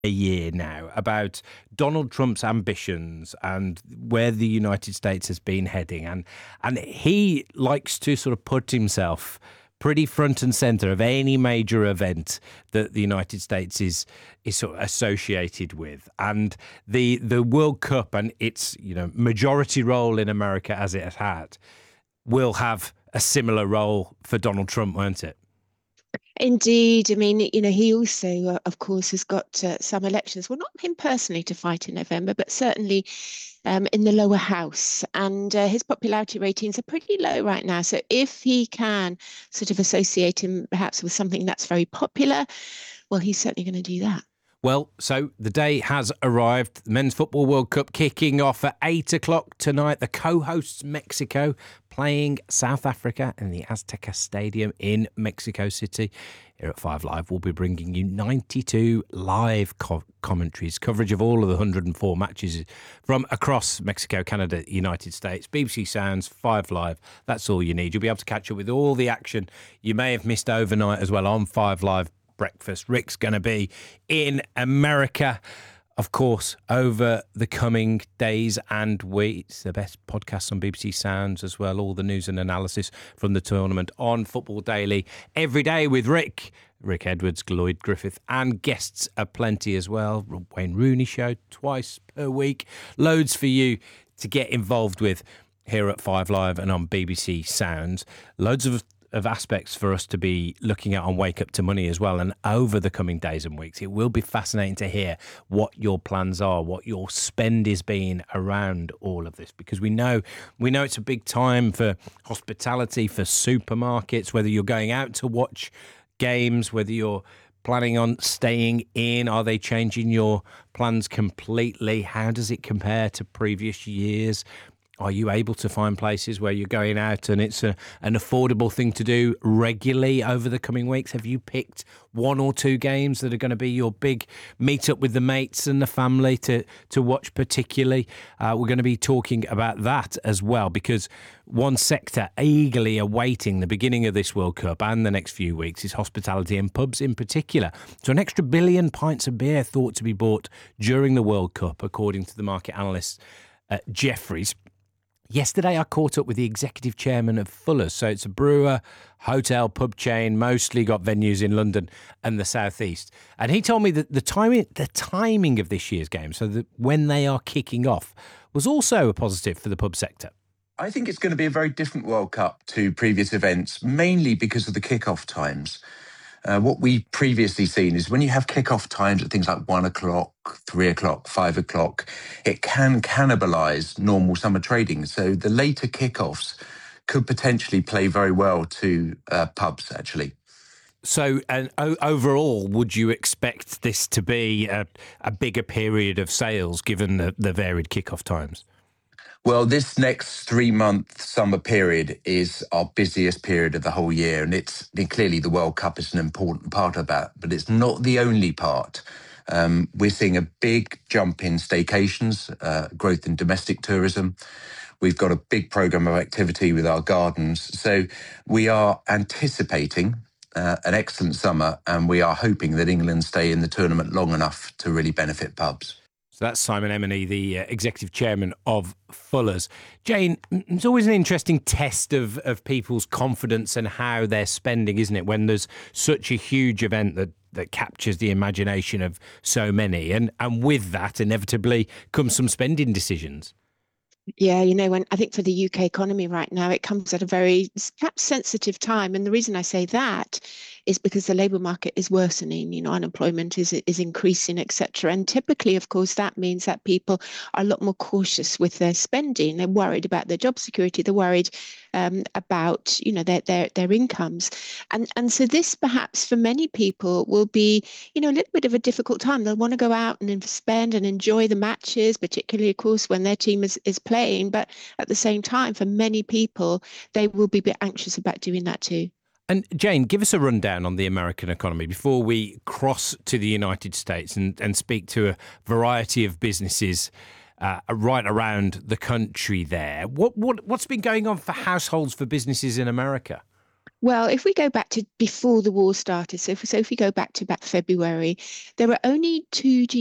a year now about Donald Trump's ambitions and where the United States has been heading. And he likes to sort of put himself pretty front and center of any major event that the United States is sort of associated with. And the World Cup and its, majority role in America as it has had will have a similar role for Donald Trump, won't it? Indeed. I mean, he also, of course, has got some elections, well, not him personally to fight in November, but certainly in the lower house. And his popularity ratings are pretty low right now. So if he can sort of associate him perhaps with something that's very popular, well, he's certainly going to do that. Well, so the day has arrived. The Men's Football World Cup kicking off at 8 o'clock tonight. The co-hosts Mexico playing South Africa in the Azteca Stadium in Mexico City. Here at 5 Live, we'll be bringing you 92 live commentaries, coverage of all of the 104 matches from across Mexico, Canada, United States. BBC Sounds, 5 Live, that's all you need. You'll be able to catch up with all the action you may have missed overnight as well on 5 Live Breakfast. Rick's going to be in America, of course, over the coming days and weeks. The best podcasts on BBC Sounds as well. All the news and analysis from the tournament on Football Daily every day with Rick Edwards, Lloyd Griffith, and guests aplenty as well. Wayne Rooney Show twice per week. Loads for you to get involved with here at 5 Live and on BBC Sounds. Loads of aspects for us to be looking at on Wake Up to Money as well. And over the coming days and weeks, it will be fascinating to hear what your plans are, what your spend is being around all of this, because we know it's a big time for hospitality, for supermarkets, whether you're going out to watch games, whether you're planning on staying in. Are they changing your plans completely? How does it compare to previous years? Are you able to find places where you're going out and it's an affordable thing to do regularly over the coming weeks? Have you picked one or two games that are going to be your big meet up with the mates and the family to watch particularly? We're going to be talking about that as well, because one sector eagerly awaiting the beginning of this World Cup and the next few weeks is hospitality and pubs in particular. So an extra 1 billion pints of beer thought to be bought during the World Cup, according to the market analysts at Jefferies. Yesterday, I caught up with the executive chairman of Fuller's. So it's a brewer, hotel, pub chain, mostly got venues in London and the southeast. And he told me that the timing of this year's game, so that when they are kicking off, was also a positive for the pub sector. I think it's going to be a very different World Cup to previous events, mainly because of the kick-off times. What we've previously seen is when you have kick-off times at things like 1 o'clock, 3 o'clock, 5 o'clock, it can cannibalise normal summer trading. So the later kick-offs could potentially play very well to pubs, actually. So, and overall, would you expect this to be a bigger period of sales given the varied kick-off times? Well, this next 3-month summer period is our busiest period of the whole year. And clearly the World Cup is an important part of that, but it's not the only part. We're seeing a big jump in staycations, growth in domestic tourism. We've got a big programme of activity with our gardens. So we are anticipating an excellent summer, and we are hoping that England stay in the tournament long enough to really benefit pubs. So that's Simon Emmoney, the executive chairman of Fuller's. Jane, it's always an interesting test of people's confidence and how they're spending, isn't it, when there's such a huge event that captures the imagination of so many. And with that, inevitably, comes some spending decisions. Yeah, when I think for the UK economy right now, it comes at a very perhaps sensitive time. And the reason I say that is because the labour market is worsening, unemployment is increasing, etc. And typically, of course, that means that people are a lot more cautious with their spending. They're worried about their job security. They're worried about, their incomes. And so this perhaps for many people will be, a little bit of a difficult time. They'll want to go out and spend and enjoy the matches, particularly, of course, when their team is playing. But at the same time, for many people, they will be a bit anxious about doing that too. And Jane, give us a rundown on the American economy before we cross to the United States and speak to a variety of businesses right around the country there. What's been going on for households, for businesses in America? Well, if we go back to before the war started, so if we go back to February, there were only two